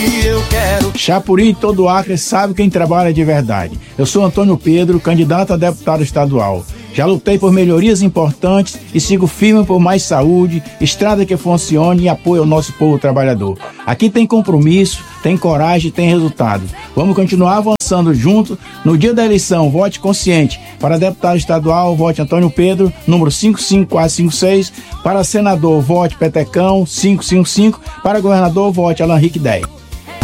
Chapuri, todo Acre sabe quem trabalha de verdade. Eu sou Antônio Pedro, candidato a deputado estadual. Já lutei por melhorias importantes e sigo firme por mais saúde, estrada que funcione e apoio ao nosso povo trabalhador. Aqui tem compromisso, tem coragem e tem resultado. Vamos continuar avançando juntos. No dia da eleição, vote consciente. Para deputado estadual, vote Antônio Pedro, número 55456. Para senador, vote Petecão, 555. Para governador, vote Alan Rick 10.